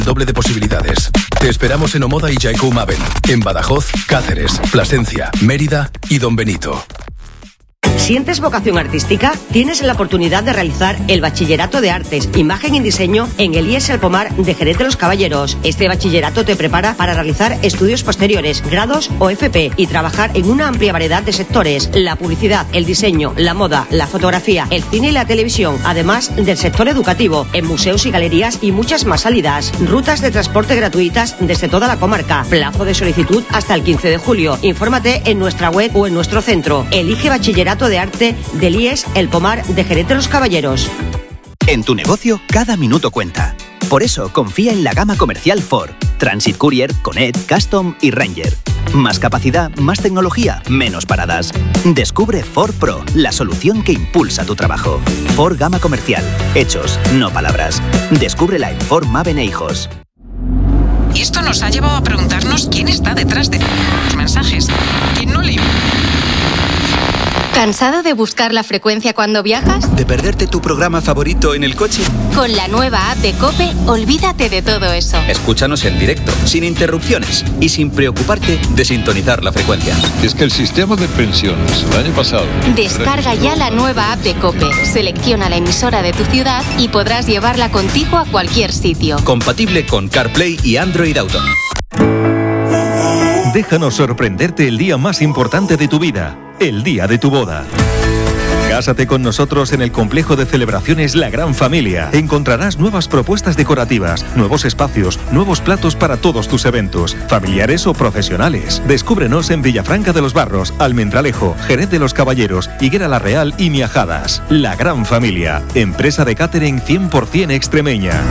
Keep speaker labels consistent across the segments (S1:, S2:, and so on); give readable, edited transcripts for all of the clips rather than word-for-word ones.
S1: doble de posibilidades. Te esperamos en Omoda y Jaikó Maven, en Badajoz, Cáceres, Plasencia, Mérida y Don Benito.
S2: ¿Sientes vocación artística? Tienes la oportunidad de realizar el Bachillerato de Artes, Imagen y Diseño en el IES El Pomar de Jerez de los Caballeros. Este bachillerato te prepara para realizar estudios posteriores, grados o FP y trabajar en una amplia variedad de sectores: la publicidad, el diseño, la moda, la fotografía, el cine y la televisión, además del sector educativo, en museos y galerías y muchas más salidas. Rutas de transporte gratuitas desde toda la comarca. Plazo de solicitud hasta el 15 de julio. Infórmate en nuestra web o en nuestro centro. Elige Bachillerato de Arte del IES El Pomar de Jerez de los Caballeros.
S3: En tu negocio, cada minuto cuenta. Por eso, confía en la gama comercial Ford. Transit Courier, Connect, Custom y Ranger. Más capacidad, más tecnología, menos paradas. Descubre Ford Pro, la solución que impulsa tu trabajo. Ford Gama Comercial. Hechos, no palabras. Descúbrela en Ford Maven e Hijos.
S4: Y esto nos ha llevado a preguntarnos quién está detrás de los mensajes. ¿Quién no lee?
S5: ¿Cansado de buscar la frecuencia cuando viajas?
S6: ¿De perderte tu programa favorito en el coche?
S5: Con la nueva app de COPE, olvídate de todo eso.
S6: Escúchanos en directo, sin interrupciones y sin preocuparte de sintonizar la frecuencia.
S7: Es que el sistema de pensiones el año pasado...
S5: Descarga ya la nueva app de COPE, selecciona la emisora de tu ciudad y podrás llevarla contigo a cualquier sitio.
S6: Compatible con CarPlay y Android Auto.
S8: Déjanos sorprenderte el día más importante de tu vida, el día de tu boda. Cásate con nosotros en el complejo de celebraciones La Gran Familia. Encontrarás nuevas propuestas decorativas, nuevos espacios, nuevos platos para todos tus eventos, familiares o profesionales. Descúbrenos en Villafranca de los Barros, Almendralejo, Jerez de los Caballeros, Higuera la Real y Miajadas. La Gran Familia, empresa de catering 100% extremeña.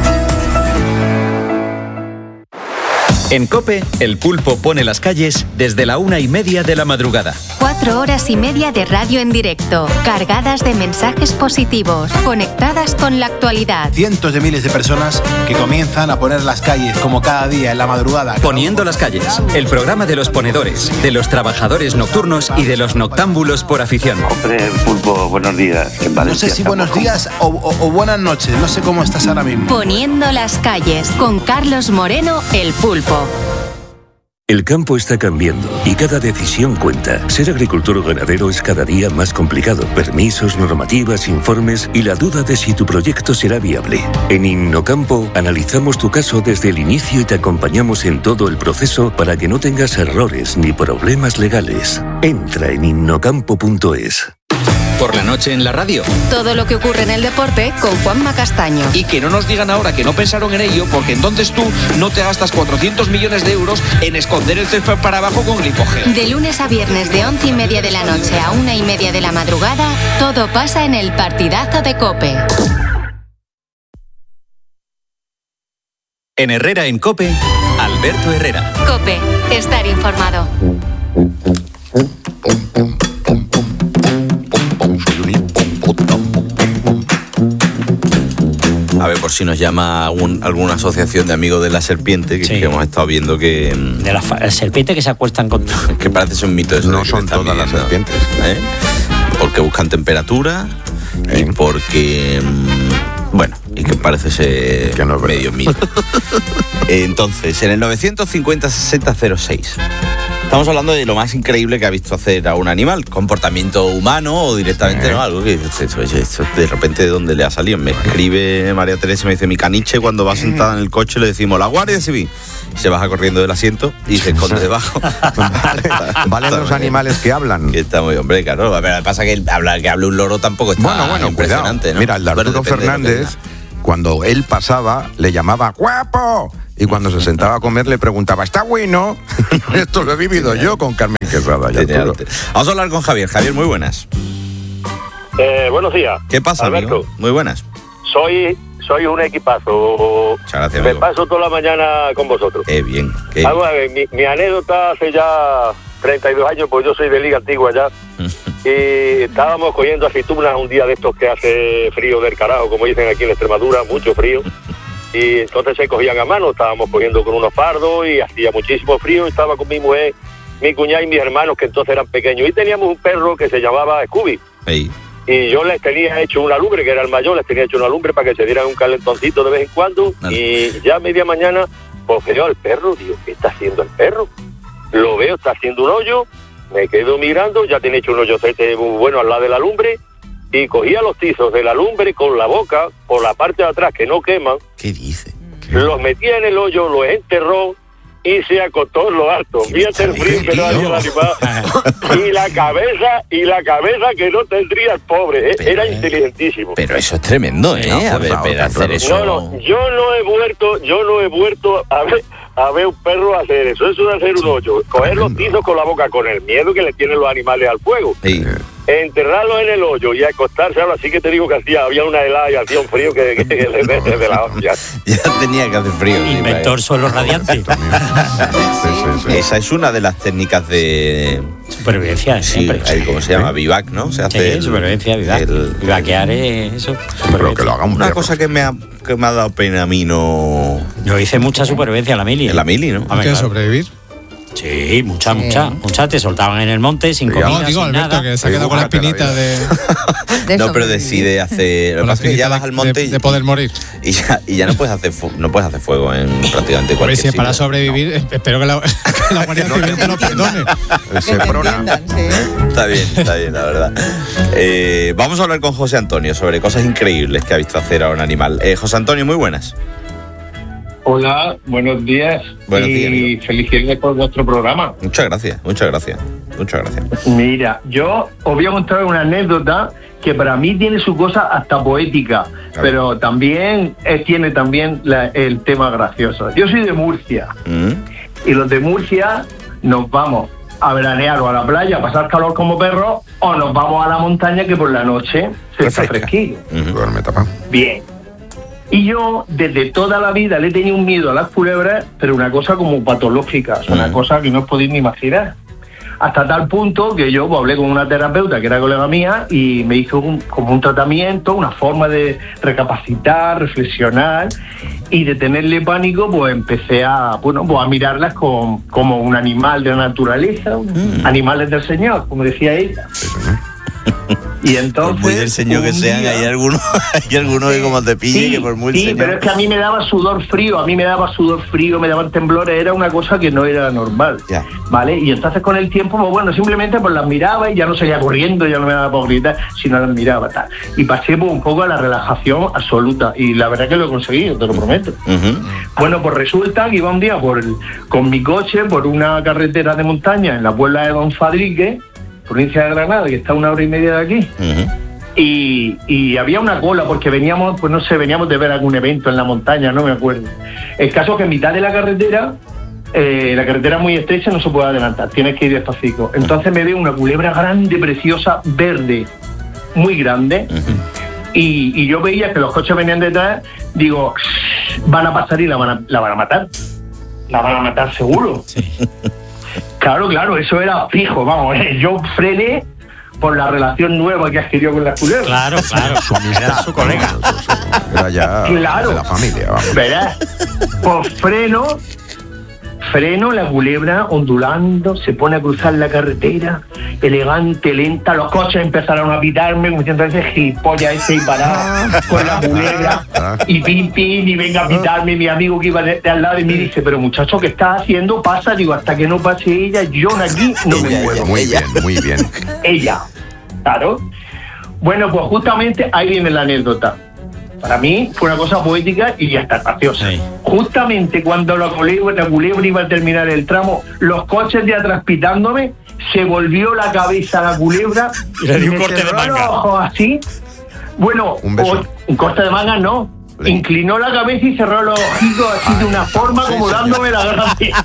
S6: En COPE, el pulpo pone las calles desde la 1:30 de la madrugada.
S5: 4 horas y media de radio en directo, cargadas de mensajes positivos, conectadas con la actualidad.
S9: Cientos de miles de personas que comienzan a poner las calles como cada día en la madrugada.
S6: Poniendo las calles, el programa de los ponedores, de los trabajadores nocturnos y de los noctámbulos por afición.
S10: Hombre, pulpo, buenos días. En Valencia,
S9: no sé si buenos días o buenas noches, no sé cómo estás ahora mismo.
S5: Poniendo las calles, con Carlos Moreno, el pulpo.
S11: El campo está cambiando y cada decisión cuenta. Ser agricultor o ganadero es cada día más complicado. Permisos, normativas, informes y la duda de si tu proyecto será viable. En Innocampo analizamos tu caso desde el inicio y te acompañamos en todo el proceso para que no tengas errores ni problemas legales. Entra en innocampo.es.
S6: Por la noche en la radio.
S5: Todo lo que ocurre en el deporte con Juanma Castaño.
S12: Y que no nos digan ahora que no pensaron en ello, porque entonces tú no te gastas 400 millones de euros en esconder el césped para abajo con glipogel.
S5: De lunes a viernes de 11:30 de la noche a 1:30 de la madrugada, todo pasa en el partidazo de COPE.
S6: En Herrera en COPE, Alberto Herrera.
S5: COPE, estar informado.
S13: A ver, por si nos llama alguna asociación de amigos de la serpiente, que hemos estado viendo que...
S14: De la serpiente que se acuestan con...
S13: Que parece un mito eso.
S15: No son todas las serpientes.
S13: Porque buscan temperatura y porque... Bueno, y que parece ser que no es medio mito. Entonces, en el 950-6006... Estamos hablando de lo más increíble que ha visto hacer a un animal, comportamiento humano o directamente no, algo que eso de repente de dónde le ha salido. Me escribe María Teresa y me dice: mi caniche cuando va sentada en el coche le decimos la Guardia Civil. Se baja corriendo del asiento y se esconde debajo.
S15: Valen los animales que hablan.
S13: Que está muy, hombre, claro. Pero lo que pasa es que hable un loro tampoco está impresionante,
S15: cuidado.
S13: ¿no?
S15: Mira, el de Arturo Fernández, cuando él pasaba, le llamaba ¡guapo! Y cuando se sentaba a comer le preguntaba ¿está bueno? Esto lo he vivido yo con Carmen Quesada.
S13: Vamos a hablar con Javier. Javier, muy buenas.
S16: Buenos días.
S13: ¿Qué pasa,
S16: Alberto?
S13: Amigo? Muy buenas.
S16: Soy un equipazo.
S13: Muchas gracias,
S16: Me
S13: amigo.
S16: paso toda la mañana con vosotros.
S13: Qué bien.
S16: A ver, mi anécdota hace ya 32 años, pues yo soy de Liga Antigua ya. Y estábamos cogiendo aceitunas un día de estos que hace frío del carajo, como dicen aquí en Extremadura, mucho frío. Y entonces se cogían a mano, estábamos cogiendo con unos fardos y hacía muchísimo frío. Estaba con mi mujer, mi cuñada y mis hermanos, que entonces eran pequeños. Y teníamos un perro que se llamaba Scooby.
S13: Hey.
S16: Y yo les tenía hecho una lumbre, que era el mayor, les tenía hecho una lumbre para que se dieran un calentoncito de vez en cuando. Y ya a media mañana, pues veo al perro, digo, ¿qué está haciendo el perro? Lo veo, está haciendo un hoyo, me quedo mirando, ya tiene hecho un hoyocete muy bueno al lado de la lumbre, y cogía los tizos de la lumbre con la boca, por la parte de atrás que no queman.
S13: ¿Qué dice?
S16: Los metía en el hoyo, los enterró y se acostó en lo alto. Fíjate el frío que no había el animal. Y la cabeza que no tendría el pobre, era inteligentísimo.
S13: Pero eso es tremendo, ¿eh? A ver, hacer eso.
S16: No, yo no he vuelto a ver un perro hacer eso. Eso de hacer un hoyo, coger los tizos con la boca, con el miedo que le tienen los animales al fuego.
S13: Sí.
S16: Enterrarlos en el hoyo y acostarse. Ahora sí que te digo que había una helada y hacía un frío que de la hostia.
S13: Ya tenía que hacer frío.
S14: Inventor suelo radiante.
S15: Sí.
S13: Esa es una de las técnicas de
S14: supervivencia.
S13: Sí, ¿cómo se llama? Vivac, ¿no? Se hace
S14: supervivencia, vivac. Vivaquear es eso.
S15: Pero que lo haga
S13: una cosa que me ha dado pena a mí, no.
S14: Yo hice mucha supervivencia en la mili.
S13: En la mili, ¿no?
S17: ¿Qué sobrevivir?
S14: Sí, mucha. Te soltaban en el monte sin comida,
S17: digo,
S14: sin
S17: Alberto,
S14: nada.
S17: que se ha quedado con la espinita de
S13: no, pero decide hacer. Lo que pasa es que ya vas al monte
S17: de poder morir.
S13: Y ya no puedes hacer fuego en prácticamente cualquier
S17: sitio. Si es para sobrevivir, espero que la Guardia Civil te lo perdone.
S13: Está bien, la verdad. Vamos a hablar con José Antonio sobre cosas increíbles que ha visto hacer a un animal. José Antonio, muy buenas.
S18: Hola, buenos días. Y felicidades por vuestro programa.
S13: Muchas gracias.
S18: Mira, yo os voy a contar una anécdota que para mí tiene su cosa hasta poética, pero también tiene el tema gracioso. Yo soy de Murcia y los de Murcia nos vamos a veranear o a la playa a pasar calor como perros, o nos vamos a la montaña que por la noche se está fresquillo.
S15: Duerme tapado.
S18: Bien. Y yo, desde toda la vida, le he tenido un miedo a las culebras, pero una cosa como patológica, es una cosa que no os podéis ni imaginar. Hasta tal punto que yo hablé con una terapeuta que era colega mía y me hizo como un tratamiento, una forma de recapacitar, reflexionar, y de tenerle pánico, pues empecé a mirarlas como un animal de la naturaleza, animales del Señor, como decía ella. Y entonces,
S13: por muy del Señor que sean, hay algunos que como te pille, que por muy
S18: sí,
S13: Señor.
S18: Pero es que a mí me daba sudor frío, me daban temblores, era una cosa que no era normal, ¿vale? Y entonces con el tiempo, simplemente las miraba y ya no salía corriendo, ya no me daba por gritar, sino las miraba, tal. Y pasé un poco a la relajación absoluta, y la verdad que lo he conseguido, te lo prometo. Bueno, pues resulta que iba un día con mi coche por una carretera de montaña en la Puebla de Don Fadrique, provincia de Granada, que está a 1 hora y media de aquí. Y había una cola porque veníamos de ver algún evento en la montaña, no me acuerdo. El caso es que en mitad de la carretera es muy estrecha, no se puede adelantar, tienes que ir despacito. Entonces me veo una culebra grande, preciosa, verde, muy grande, y yo veía que los coches venían detrás, digo, van a pasar y la van a matar. La van a matar seguro. Sí. Claro, eso era fijo, yo frené por la relación nueva que adquirió con la culebra.
S14: Claro, era su colega.
S15: Era ya de la familia, vamos.
S18: Verás, pues freno, la culebra ondulando, se pone a cruzar la carretera, elegante, lenta, los coches empezaron a pitarme, como diciendo ese gilipollas ese y parado con la culebra, y pin, y venga a pitarme, mi amigo que iba de al lado de mí dice, pero muchacho, ¿qué estás haciendo? Pasa, digo, hasta que no pase ella, yo de aquí no me muevo.
S15: Muy bien.
S18: Ella, claro. Bueno, pues justamente ahí viene la anécdota. Para mí fue una cosa poética y hasta graciosa. Sí. Justamente cuando la culebra iba a terminar el tramo, los coches de atrás pitándome, se volvió la cabeza a la culebra
S14: y le dio un corte de manga.
S18: Los ojos así. Bueno, un corte de manga no. Inclinó la cabeza y cerró los ojitos así de una forma como dándome la gracia.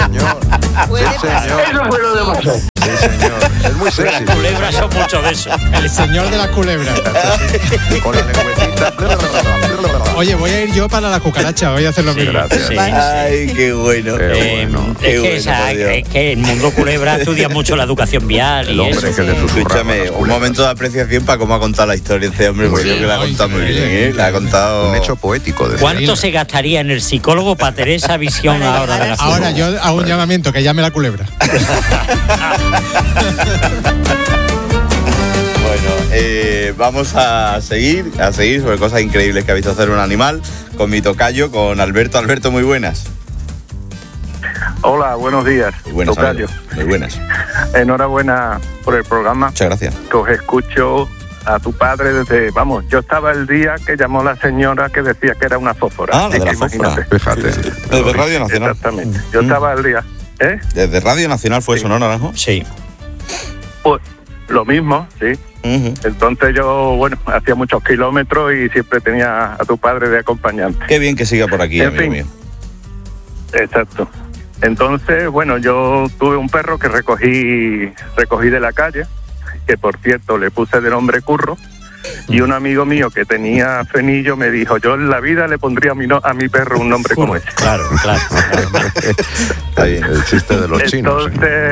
S18: Eso fue lo de pasó.
S15: Sí, señor. Es muy sexy.
S14: Las culebras son mucho de eso.
S17: El señor de las culebras.
S15: Con la lengüetita.
S17: Oye, voy a ir yo para la cucaracha, voy a hacer lo mismo.
S15: Gracias.
S14: Sí.
S13: Ay, qué bueno.
S14: Es que el mundo culebra estudia mucho la educación vial.
S15: El hombre que le susurra.
S13: Escúchame, un momento de apreciación para cómo ha contado la historia este hombre, porque creo que la ha contado muy bien, La ha contado.
S15: Un hecho poético.
S14: ¿Cuánto se gastaría en el psicólogo para tener esa visión ahora de la culebra?
S17: Ahora yo hago un llamamiento, que llame la culebra.
S13: Bueno, vamos a seguir sobre cosas increíbles que ha visto hacer un animal con mi tocayo, con Alberto. Alberto, muy buenas.
S19: Hola, buenos días.
S13: Muy buenas,
S19: tocayo.
S13: Muy buenas.
S19: Enhorabuena por el programa.
S13: Muchas gracias.
S19: Que os escucho a tu padre desde, yo estaba el día que llamó la señora que decía que era una fósfora.
S13: Ah, de la fósfora.
S15: Fíjate.
S13: Sí. Desde Radio Nacional.
S19: Exactamente. Yo estaba el día.
S13: Desde Radio Nacional fue eso, ¿no, Naranjo?
S14: Sí.
S19: Pues lo mismo, sí. Entonces yo, hacía muchos kilómetros y siempre tenía a tu padre de acompañante.
S13: Qué bien que siga por aquí, amigo mío.
S19: Exacto. Entonces, yo tuve un perro que recogí de la calle, que por cierto le puse de nombre Curro, y un amigo mío que tenía frenillo me dijo, yo en la vida le pondría a mi perro un nombre como ese.
S14: Claro.
S15: Está bien, el chiste de los chinos.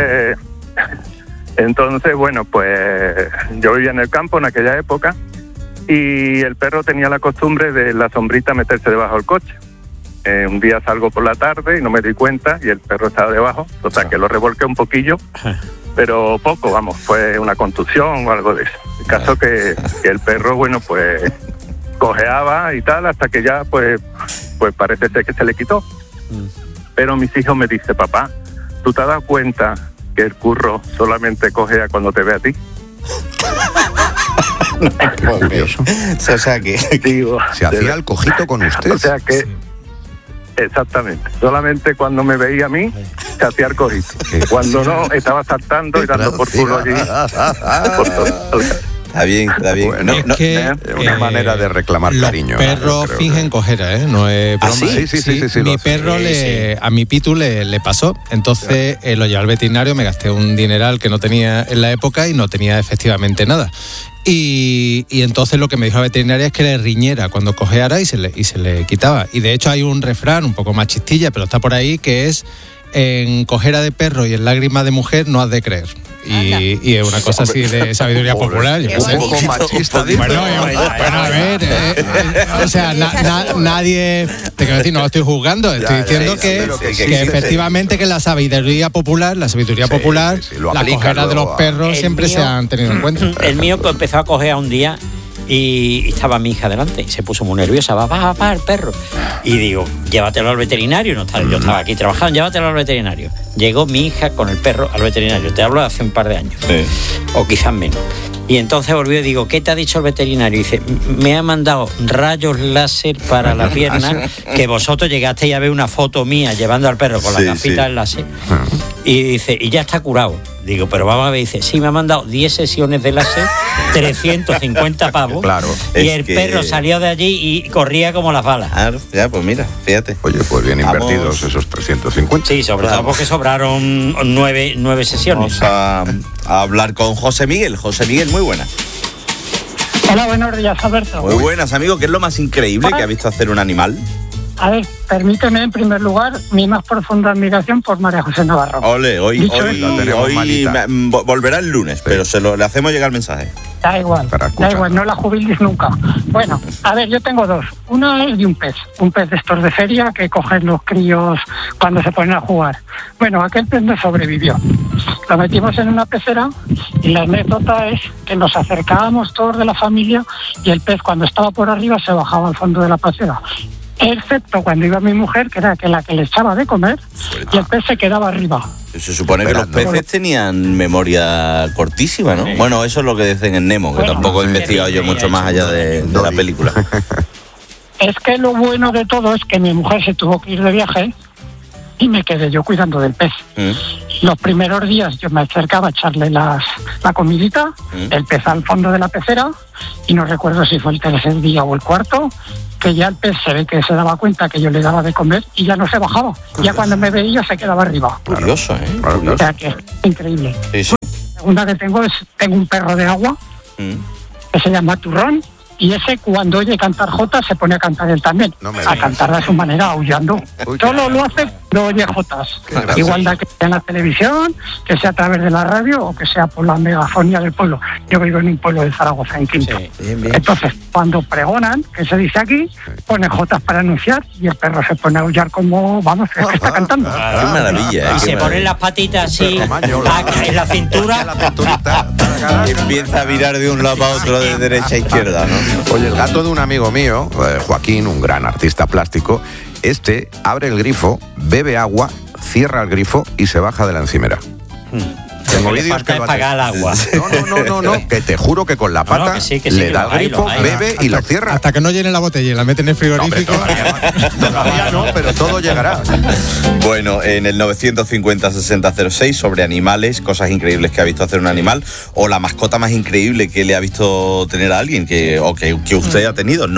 S19: Entonces, pues yo vivía en el campo en aquella época y el perro tenía la costumbre de la sombrita meterse debajo del coche. Un día salgo por la tarde y no me di cuenta y el perro estaba debajo, que lo revolqué un poquillo, pero poco, fue una contusión o algo de eso. El caso que el perro, pues cojeaba y tal, hasta que ya, pues parece ser que se le quitó. Pero mis hijos me dicen, papá, ¿tú te has dado cuenta que el Curro solamente cojea cuando te ve a ti?
S15: Curioso.
S13: O sea que
S15: se hacía el cojito con usted.
S19: O sea que exactamente, solamente cuando me veía a mí se hacía el cojito. Cuando no, estaba saltando y dando por culo allí.
S13: Está bien.
S15: Bueno,
S17: es
S15: una manera de reclamar cariño.
S17: Los perros fingen cojera, no es broma.
S15: Sí,
S17: mi perro a mi Pitu le pasó, entonces lo llevé al veterinario, me gasté un dineral que no tenía en la época y no tenía efectivamente nada. Y entonces lo que me dijo la veterinaria es que le riñera cuando cojeara y se le quitaba. Y de hecho hay un refrán un poco más chistilla, pero está por ahí, que es: en cojera de perro y en lágrima de mujer no has de creer. Y es una cosa así de sabiduría popular.
S15: Un poco machista.
S17: Bueno, a ver, nadie, te quiero decir, no lo estoy juzgando, estoy diciendo que efectivamente que la sabiduría popular, la cojera de los perros siempre se han tenido en cuenta.
S14: El mío empezó a cojear un día y estaba mi hija delante y se puso muy nerviosa, va el perro, y digo, llévatelo al veterinario. Yo estaba aquí trabajando, llévatelo al veterinario. Llegó mi hija con el perro al veterinario, te hablo de hace un par de años, o quizás menos. Y entonces volvió y digo, ¿qué te ha dicho el veterinario? Y dice, me ha mandado rayos láser para la pierna, que vosotros llegasteis a ver una foto mía llevando al perro con la gafita del láser. Y dice, y ya está curado. Digo, pero vamos a ver, dice, sí, me ha mandado 10 sesiones de láser, 350 pavos.
S15: Claro.
S14: Y el perro salió de allí y corría como las balas.
S13: Ya, pues mira, fíjate.
S15: Oye, pues bien invertidos esos 350.
S14: Sí, sobre todo porque sobraron 9 sesiones.
S13: Vamos a hablar con José Miguel. José Miguel, muy buenas.
S20: Hola, buenos días, Alberto.
S13: Muy buenas, amigo. ¿Qué es lo más increíble que ha visto hacer un animal?
S20: A ver, permíteme en primer lugar mi más profunda admiración por María José Navarro.
S13: Ole, hoy volverá el lunes, pero le hacemos llegar el mensaje.
S20: Da igual, no la jubiles nunca. Bueno, a ver, yo tengo dos. Una es de un pez de estos de feria que cogen los críos cuando se ponen a jugar. Bueno, aquel pez no sobrevivió. Lo metimos en una pecera y la anécdota es que nos acercábamos todos de la familia y el pez, cuando estaba por arriba, se bajaba al fondo de la pecera. Excepto cuando iba mi mujer, que era la que le echaba de comer, y el pez se quedaba arriba.
S13: Se supone que los peces tenían memoria cortísima, ¿no? Bueno, eso es lo que dicen en Nemo, que tampoco he investigado yo mucho más allá de la película.
S20: Es que lo bueno de todo es que mi mujer se tuvo que ir de viaje y me quedé yo cuidando del pez. Los primeros días yo me acercaba a echarle la comidita, el pez al fondo de la pecera, y no recuerdo si fue el tercer día o el cuarto, que ya el pez se ve que se daba cuenta que yo le daba de comer y ya no se bajaba. Ya cuando me veía se quedaba arriba.
S13: Curioso, ¿eh?
S20: O sea que es increíble.
S13: Sí.
S20: La segunda que tengo un perro de agua que se llama Turrón, y ese cuando oye cantar Jota se pone a cantar él también. A cantar de su manera, aullando. Solo lo hace no oye jotas. Igualdad que sea en la televisión, que sea a través de la radio o que sea por la megafonía del pueblo. Yo vivo en un pueblo de Zaragoza, en Quinto.
S13: Sí, bien.
S20: Entonces, cuando pregonan, que se dice aquí, ponen jotas para anunciar y el perro se pone a aullar como, vamos, es que está cantando.
S13: Qué maravilla.
S14: Y se ponen las patitas así en la cintura.
S13: Y empieza a virar de un lado a otro, de derecha a izquierda, ¿no?
S15: Oye, el gato de un amigo mío, Joaquín, un gran artista plástico, abre el grifo, bebe agua, cierra el grifo y se baja de la encimera. Tengo vídeos que lo hacen.
S14: Pagar el agua.
S15: No, que te juro que con la pata le da el grifo, bebe y lo cierra.
S17: Hasta que no llene la botella y la mete en el frigorífico.
S15: Todavía no, pero todo llegará.
S13: Bueno, en el 950-6006 sobre animales, cosas increíbles que ha visto hacer un animal, o la mascota más increíble que le ha visto tener a alguien, que usted ha tenido.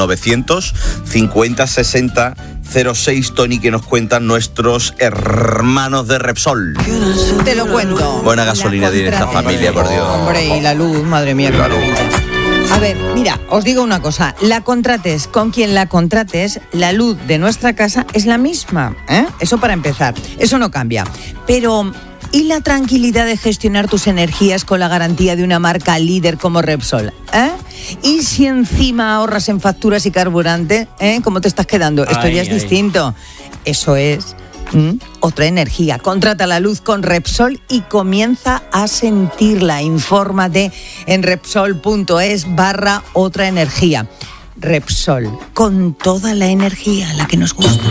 S13: 950-6006, Tony, que nos cuentan nuestros hermanos de Repsol.
S21: Te lo cuento.
S13: Buena gasolina tiene esta familia, por Dios.
S21: Hombre, y la luz, madre mía.
S13: La luz.
S21: A ver, mira, os digo una cosa. La contrates con quien la contrates, la luz de nuestra casa es la misma, ¿eh? Eso para empezar. Eso no cambia. Pero, ¿y la tranquilidad de gestionar tus energías con la garantía de una marca líder como Repsol? ¿Y si encima ahorras en facturas y carburante? ¿Cómo te estás quedando? Esto ya es distinto. Eso es otra energía. Contrata la luz con Repsol y comienza a sentirla. Infórmate en Repsol.es/otra energía. Repsol, con toda la energía, la que nos gusta.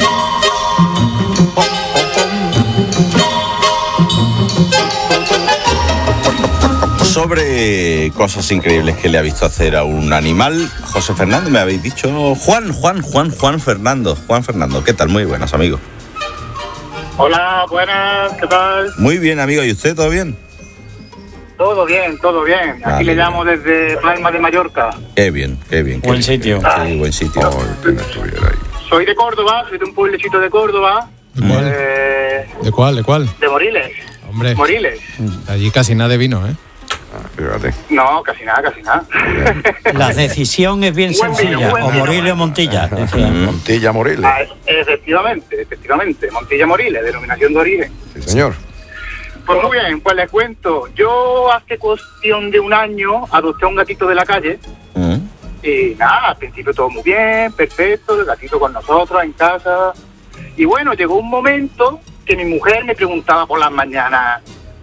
S13: Sobre cosas increíbles que le ha visto hacer a un animal, José Fernando, me habéis dicho. Juan Fernando. ¿Qué tal? Muy buenas, amigo.
S22: Hola, buenas, ¿qué tal?
S13: Muy bien, amigo. ¿Y usted, todo bien?
S22: Todo bien. Aquí
S13: vale.
S22: le llamo desde Palma de Mallorca.
S13: Qué bien.
S14: Buen sitio.
S13: Sí, buen sitio.
S22: Soy de Córdoba, soy de un pueblecito de Córdoba.
S17: ¿De cuál?
S22: De Moriles.
S17: Hombre.
S22: Moriles.
S17: Allí casi nada de vino, ¿eh?
S15: Fíjate.
S22: No, casi nada.
S14: La decisión es bien sencilla. O Moriles o Montilla.
S15: Montilla, Moriles.
S22: Efectivamente. Montilla, Moriles, denominación de origen.
S15: Sí, señor.
S22: Pues muy bien, pues les cuento. Yo hace cuestión de un año adopté a un gatito de la calle. Y nada, al principio todo muy bien, perfecto, el gatito con nosotros en casa. Y bueno, llegó un momento que mi mujer me preguntaba por las mañanas: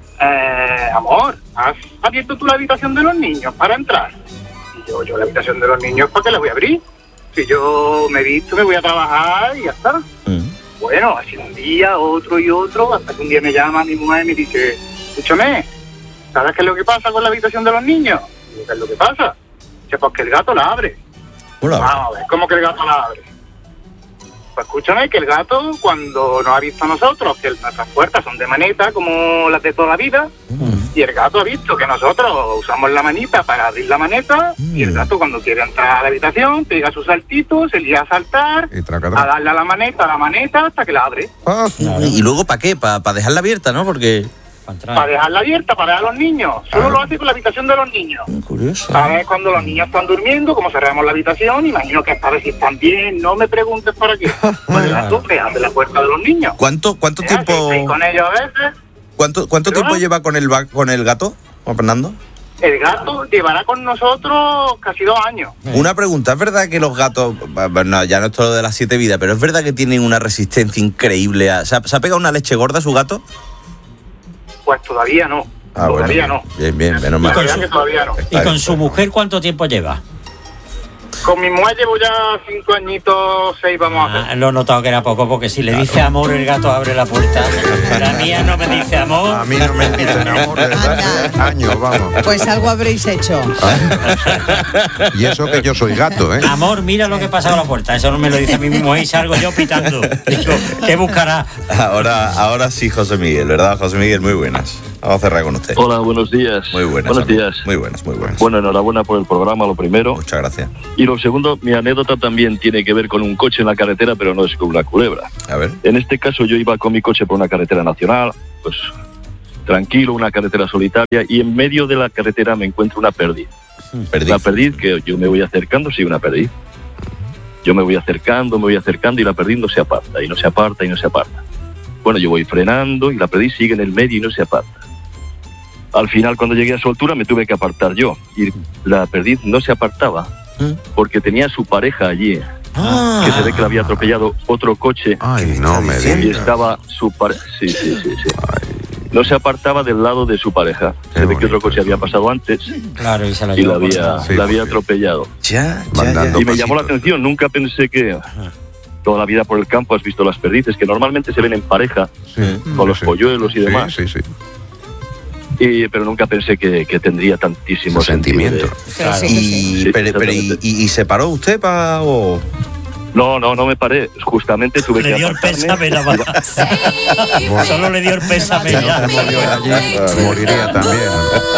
S22: amor, ¿has abierto tú la habitación de los niños para entrar? Y yo la habitación de los niños, ¿para qué la voy a abrir? Si yo me he visto, me voy a trabajar y ya está. Bueno, así un día, otro y otro, hasta que un día me llama mi mujer y me dice: escúchame, ¿sabes qué es lo que pasa con la habitación de los niños? Y digo, ¿qué es lo que pasa? Dice, pues que el gato la abre. Vamos a ver, ¿cómo que el gato la abre? Pues escúchame, que el gato, cuando nos ha visto a nosotros, que nuestras puertas son de maneta, como las de toda la vida, y el gato ha visto que nosotros usamos la manita para abrir la maneta, y el gato cuando quiere entrar a la habitación, pega sus saltitos, se lía a saltar, a darle a la maneta, hasta que la abre.
S13: ¿Y luego para qué? ¿Para dejarla abierta, no? Porque...
S22: Para dejarla abierta, para dejar a los niños. Solo lo hace con la habitación de los niños.
S13: Curioso.
S22: ¿Sabes? Cuando los niños están durmiendo, como cerramos la habitación, imagino que para ver si están bien, no me preguntes para qué. Pues el gato abre la puerta de los niños.
S13: ¿Cuánto tiempo?
S22: Estoy con ellos a veces.
S13: ¿Cuánto tiempo lleva con el gato, Juan Fernando?
S22: El gato llevará con nosotros casi 2 años.
S13: Una pregunta, ¿es verdad que los gatos, bueno, ya no es todo de las 7 vidas, pero es verdad que tienen una resistencia increíble ¿se ha pegado una leche gorda su gato?
S22: Pues todavía no. Todavía no.
S13: Bien, menos mal.
S22: Todavía no.
S14: ¿Y con su mujer cuánto tiempo lleva?
S22: Con mi mujer llevo ya 5 añitos, 6 vamos a hacer.
S14: Lo he notado que era poco, porque si le dice amor, el gato abre la puerta. La mía no me dice amor.
S15: A mí no me dicen amor desde hace años, vamos.
S21: Pues algo habréis hecho.
S15: Y eso que yo soy gato, ¿eh?
S14: Amor, mira lo que pasa a la puerta. Eso no me lo dice a mí mismo y salgo yo pitando. Digo, ¿qué buscará?
S13: Ahora sí, José Miguel, ¿verdad, José Miguel? Muy buenas. Vamos a cerrar con usted.
S23: Hola, buenos días.
S13: Muy buenas.
S23: Buenos días.
S13: Muy buenas.
S23: Bueno, enhorabuena por el programa, lo primero.
S13: Muchas gracias.
S23: Y lo segundo, mi anécdota también tiene que ver con un coche en la carretera, pero no es con una culebra.
S13: A ver.
S23: En este caso yo iba con mi coche por una carretera nacional, pues tranquilo, una carretera solitaria, y en medio de la carretera me encuentro una perdiz.
S13: ¿Perdiz?
S23: Una perdiz que yo me voy acercando, sí, una perdiz. Yo me voy acercando y la perdiz no se aparta, y no se aparta. Bueno, yo voy frenando y la perdiz sigue en el medio y no se aparta. Al final, cuando llegué a su altura, me tuve que apartar yo. Y la perdiz no se apartaba porque tenía a su pareja allí. Que se ve que le había atropellado otro coche.
S15: Ay, no me digas.
S23: Y estaba su pareja. Sí. No se apartaba del lado de su pareja. Se ve que otro coche había pasado antes.
S14: Claro, y se la
S23: y la
S14: llevó
S23: había atropellado. Y me llamó la atención. Nunca pensé que toda la vida por el campo has visto las perdices, que normalmente se ven en pareja, con los polluelos y demás.
S15: Sí.
S23: Pero nunca pensé que tendría tantísimo
S15: sentimiento.
S23: Claro.
S13: ¿Y se paró usted o...?
S23: No me paré. Justamente tuve que
S14: Le dio el pésame nada más. Solo le dio el pésame.
S15: Moriría también.